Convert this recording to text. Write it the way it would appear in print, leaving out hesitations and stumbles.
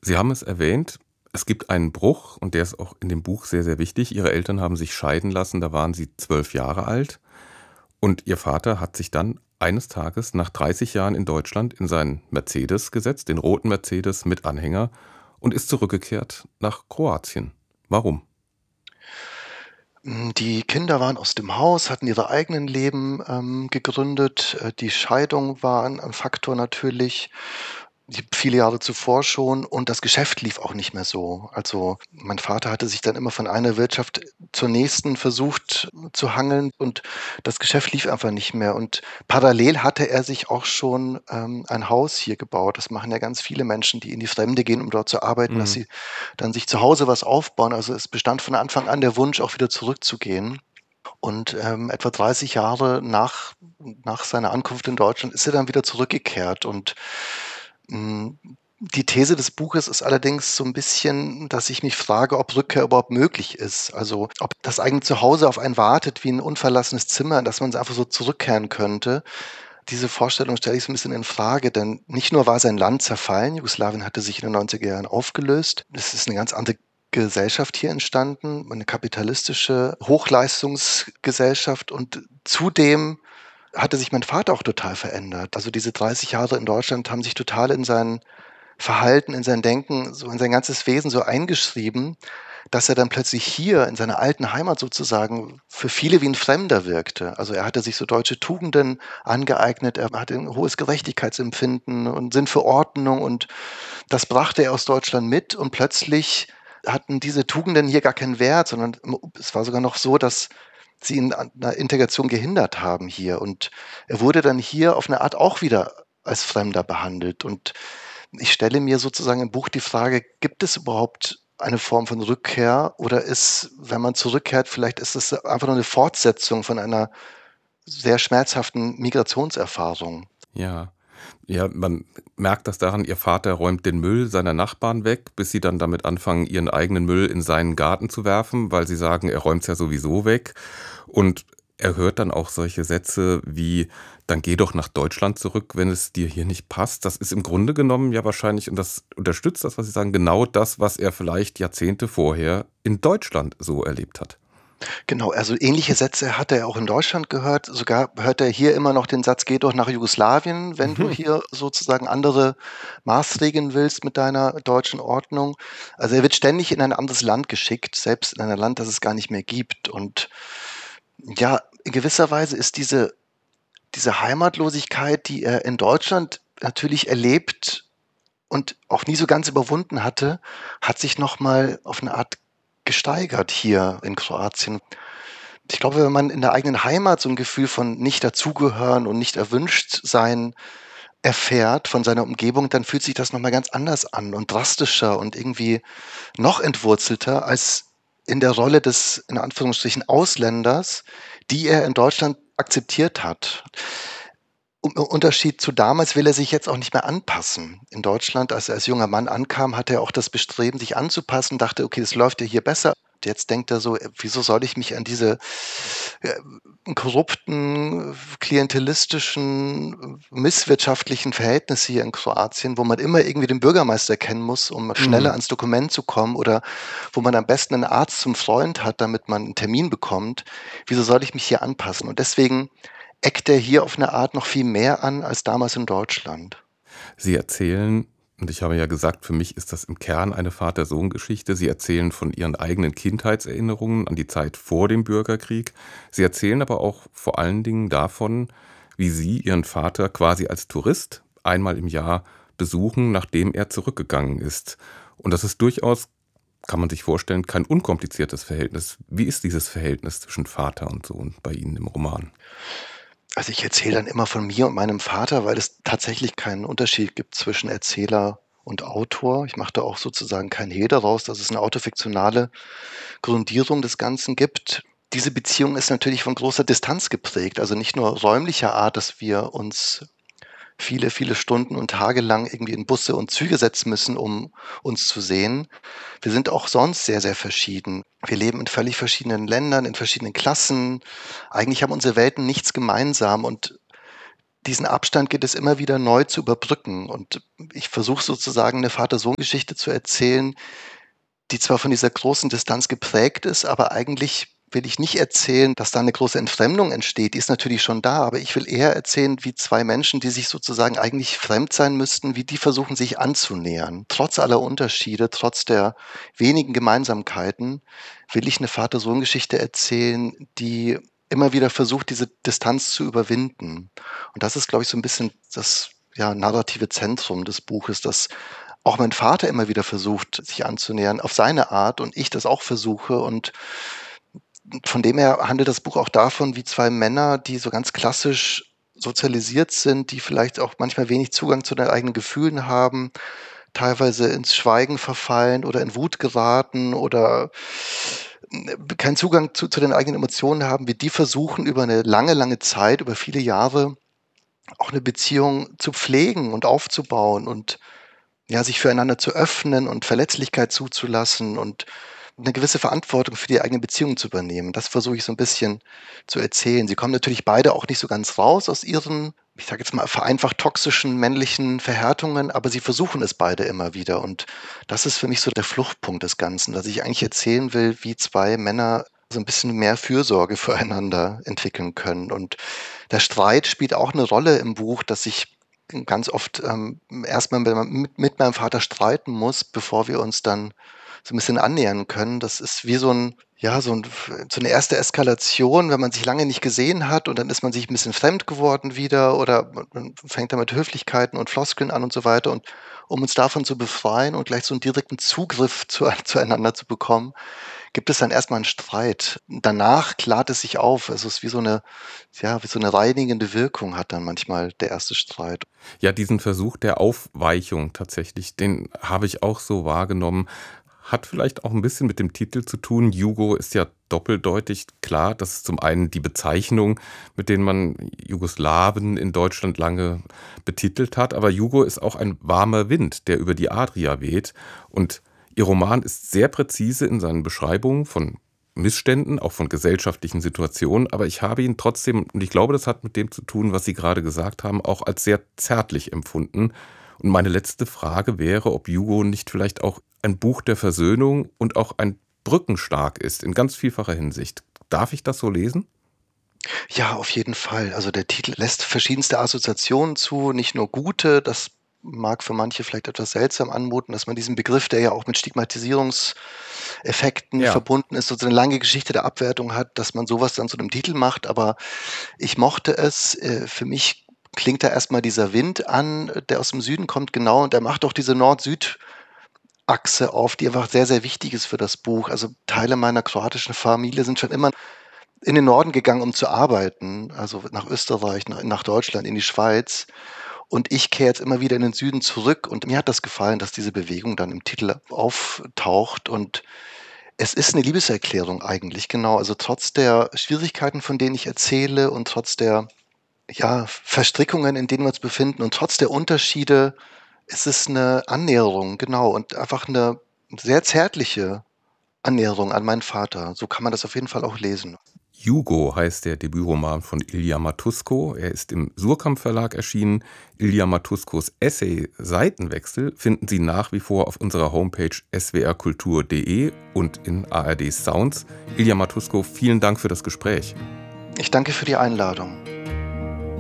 Sie haben es erwähnt, es gibt einen Bruch und der ist auch in dem Buch sehr, sehr wichtig. Ihre Eltern haben sich scheiden lassen, da waren Sie 12 Jahre alt und Ihr Vater hat sich dann eines Tages nach 30 Jahren in Deutschland in seinen Mercedes gesetzt, den roten Mercedes mit Anhänger und ist zurückgekehrt nach Kroatien. Warum? Die Kinder waren aus dem Haus, hatten ihre eigenen Leben, gegründet. Die Scheidung war ein Faktor natürlich, viele Jahre zuvor schon, und das Geschäft lief auch nicht mehr so. Also, mein Vater hatte sich dann immer von einer Wirtschaft zur nächsten versucht zu hangeln, und das Geschäft lief einfach nicht mehr. Und parallel hatte er sich auch schon, ein Haus hier gebaut. Das machen ja ganz viele Menschen, die in die Fremde gehen, um dort zu arbeiten, dass Mhm. sie dann sich zu Hause was aufbauen. Also, es bestand von Anfang an der Wunsch, auch wieder zurückzugehen. Und, etwa 30 Jahre nach seiner Ankunft in Deutschland ist er dann wieder zurückgekehrt. Und, hm, die These des Buches ist allerdings so ein bisschen, dass ich mich frage, ob Rückkehr überhaupt möglich ist. Also, ob das eigene Zuhause auf einen wartet wie ein unverlassenes Zimmer, dass man einfach so zurückkehren könnte. Diese Vorstellung stelle ich so ein bisschen in Frage, denn nicht nur war sein Land zerfallen, Jugoslawien hatte sich in den 90er Jahren aufgelöst. Es ist eine ganz andere Gesellschaft hier entstanden, eine kapitalistische Hochleistungsgesellschaft, und zudem hatte sich mein Vater auch total verändert. Also, diese 30 Jahre in Deutschland haben sich total in sein Verhalten, in sein Denken, so in sein ganzes Wesen so eingeschrieben, dass er dann plötzlich hier in seiner alten Heimat sozusagen für viele wie 'n Fremder wirkte. Also, er hatte sich so deutsche Tugenden angeeignet, er hatte 'n hohes Gerechtigkeitsempfinden und Sinn für Ordnung, und das brachte er aus Deutschland mit, und plötzlich hatten diese Tugenden hier gar keinen Wert, sondern es war sogar noch so, dass sie ihn an 'ner Integration gehindert haben hier, und er wurde dann hier auf 'ne Art auch wieder als Fremder behandelt. Und ich stelle mir sozusagen im Buch die Frage: Gibt es überhaupt eine Form von Rückkehr, oder ist, wenn man zurückkehrt, vielleicht ist es einfach nur 'ne Fortsetzung von einer sehr schmerzhaften Migrationserfahrung? Ja. Ja, man merkt das daran, Ihr Vater räumt den Müll seiner Nachbarn weg, bis sie dann damit anfangen, ihren eigenen Müll in seinen Garten zu werfen, weil sie sagen, er räumt's ja sowieso weg. Und er hört dann auch solche Sätze wie: „Dann geh doch nach Deutschland zurück, wenn es dir hier nicht passt.“ Das ist im Grunde genommen ja wahrscheinlich, und das unterstützt das, was Sie sagen, genau das, was er vielleicht Jahrzehnte vorher in Deutschland so erlebt hat. Genau, also ähnliche Sätze hat er auch in Deutschland gehört. Sogar hört er hier immer noch den Satz: „Geh doch nach Jugoslawien, wenn du Mhm. hier sozusagen andere Maßregeln willst mit deiner deutschen Ordnung.“ Also, er wird ständig in ein anderes Land geschickt, selbst in ein Land, das es gar nicht mehr gibt. Und ja, in gewisser Weise ist diese Heimatlosigkeit, die er in Deutschland natürlich erlebt und auch nie so ganz überwunden hatte, hat sich noch mal auf 'ne Art gesteigert hier in Kroatien. Ich glaube, wenn man in der eigenen Heimat so 'n Gefühl von nicht dazugehören und nicht erwünscht sein erfährt von seiner Umgebung, dann fühlt sich das noch mal ganz anders an und drastischer und irgendwie noch entwurzelter als in der Rolle des, in Anführungsstrichen, Ausländers, die er in Deutschland akzeptiert hat. Unterschied zu damals, will er sich jetzt auch nicht mehr anpassen. In Deutschland, als er als junger Mann ankam, hatte er auch das Bestreben, sich anzupassen, dachte: „Okay, das läuft ja hier besser.“ Jetzt denkt er so: „Wieso soll ich mich an diese, äh, korrupten, klientelistischen, misswirtschaftlichen Verhältnisse hier in Kroatien, wo man immer irgendwie den Bürgermeister kennen muss, um schneller Mhm. ans Dokument zu kommen, oder wo man am besten einen Arzt zum Freund hat, damit man einen Termin bekommt. Wieso soll ich mich hier anpassen?“ Und deswegen eckt er hier auf 'ne Art noch viel mehr an als damals in Deutschland. Sie erzählen, und ich habe ja gesagt, für mich ist das im Kern eine Vater-Sohn-Geschichte. Sie erzählen von Ihren eigenen Kindheitserinnerungen an die Zeit vor dem Bürgerkrieg. Sie erzählen aber auch vor allen Dingen davon, wie Sie Ihren Vater quasi als Tourist einmal im Jahr besuchen, nachdem er zurückgegangen ist. Und das ist durchaus, kann man sich vorstellen, kein unkompliziertes Verhältnis. Wie ist dieses Verhältnis zwischen Vater und Sohn bei Ihnen im Roman? Also, ich erzähle dann immer von mir und meinem Vater, weil es tatsächlich keinen Unterschied gibt zwischen Erzähler und Autor. Ich mache da auch sozusagen kein Hehl daraus, dass es 'ne autofiktionale Grundierung des Ganzen gibt. Diese Beziehung ist natürlich von großer Distanz geprägt, also nicht nur räumlicher Art, dass wir uns viele, viele Stunden und Tage lang irgendwie in Busse und Züge setzen müssen, um uns zu sehen. Wir sind auch sonst sehr, sehr verschieden. Wir leben in völlig verschiedenen Ländern, in verschiedenen Klassen. Eigentlich haben unsere Welten nichts gemeinsam, und diesen Abstand gilt es immer wieder neu zu überbrücken. Und ich versuche sozusagen eine Vater-Sohn-Geschichte zu erzählen, die zwar von dieser großen Distanz geprägt ist, aber eigentlich will ich nicht erzählen, dass da eine große Entfremdung entsteht. Die ist natürlich schon da, aber ich will eher erzählen, wie 2 Menschen, die sich sozusagen eigentlich fremd sein müssten, wie die versuchen, sich anzunähern. Trotz aller Unterschiede, trotz der wenigen Gemeinsamkeiten will ich eine Vater-Sohn-Geschichte erzählen, die immer wieder versucht, diese Distanz zu überwinden. Und das ist, glaube ich, so ein bisschen das, ja, narrative Zentrum des Buches, dass auch mein Vater immer wieder versucht, sich anzunähern auf seine Art und ich das auch versuche. Und von dem her handelt das Buch auch davon, wie 2 Männer, die so ganz klassisch sozialisiert sind, die vielleicht auch manchmal wenig Zugang zu den eigenen Gefühlen haben, teilweise ins Schweigen verfallen oder in Wut geraten oder keinen Zugang zu den eigenen Emotionen haben, wie die versuchen, über eine lange, lange Zeit, über viele Jahre auch eine Beziehung zu pflegen und aufzubauen und, ja, sich füreinander zu öffnen und Verletzlichkeit zuzulassen und eine gewisse Verantwortung für die eigene Beziehung zu übernehmen. Das versuche ich so ein bisschen zu erzählen. Sie kommen natürlich beide auch nicht so ganz raus aus ihren, ich sage jetzt mal, vereinfacht toxischen männlichen Verhärtungen, aber sie versuchen es beide immer wieder. Und das ist für mich so der Fluchtpunkt des Ganzen, dass ich eigentlich erzählen will, wie 2 Männer so ein bisschen mehr Fürsorge füreinander entwickeln können. Und der Streit spielt auch eine Rolle im Buch, dass ich ganz oft, erst mal mit meinem Vater streiten muss, bevor wir uns dann so ein bisschen annähern können. Das ist wie so 'n, ja, so 'ne erste Eskalation, wenn man sich lange nicht gesehen hat und dann ist man sich 'n bisschen fremd geworden wieder oder man fängt dann mit Höflichkeiten und Floskeln an und so weiter. Und um uns davon zu befreien und gleich so 'n direkten Zugriff zueinander zu bekommen, gibt es dann erst mal 'n Streit. Danach klart es sich auf. Also, es ist wie so 'ne, ja, wie so 'ne reinigende Wirkung hat dann manchmal der erste Streit. Ja, diesen Versuch der Aufweichung tatsächlich, den habe ich auch so wahrgenommen. Hat vielleicht auch ein bisschen mit dem Titel zu tun. Jugo ist ja doppeldeutig. Klar, das ist zum einen die Bezeichnung, mit denen man Jugoslawen in Deutschland lange betitelt hat, aber Jugo ist auch ein warmer Wind, der über die Adria weht. Und Ihr Roman ist sehr präzise in seinen Beschreibungen von Missständen, auch von gesellschaftlichen Situationen, aber ich habe ihn trotzdem, und ich glaube, das hat mit dem zu tun, was Sie gerade gesagt haben, auch als sehr zärtlich empfunden. Und meine letzte Frage wäre, ob Jugo nicht vielleicht auch ein Buch der Versöhnung und auch ein Brückenstark ist, in ganz vielfacher Hinsicht. Darf ich das so lesen? Ja, auf jeden Fall. Also, der Titel lässt verschiedenste Assoziationen zu, nicht nur gute. Das mag für manche vielleicht etwas seltsam anmuten, dass man diesen Begriff, der ja auch mit Stigmatisierungseffekten Ja. verbunden ist, so eine lange Geschichte der Abwertung hat, dass man sowas dann zu 'nem Titel macht. Aber ich mochte es. Für mich klingt da erst mal dieser Wind an, der aus dem Süden kommt, genau, und der macht auch diese Nord-Süd-Achse auf, die einfach sehr, sehr wichtig ist für das Buch. Also, Teile meiner kroatischen Familie sind schon immer in den Norden gegangen, um zu arbeiten, also nach Österreich, nach Deutschland, in die Schweiz. Und ich kehre jetzt immer wieder in den Süden zurück und mir hat das gefallen, dass diese Bewegung dann im Titel auftaucht und es ist 'ne Liebeserklärung eigentlich, genau. Also, trotz der Schwierigkeiten, von denen ich erzähle und trotz der, ja, Verstrickungen, in denen wir uns befinden und trotz der Unterschiede ist es 'ne Annäherung, genau, und einfach 'ne sehr zärtliche Annäherung an meinen Vater. So kann man das auf jeden Fall auch lesen. Jugo heißt der Debütroman von Ilja Matsusko. Er ist im Surkamp Verlag erschienen. Ilja Matsuskos Essay Seitenwechsel finden Sie nach wie vor auf unserer Homepage swrkultur.de und in ARD Sounds. Ilja Matsusko, vielen Dank für das Gespräch. Ich danke für die Einladung.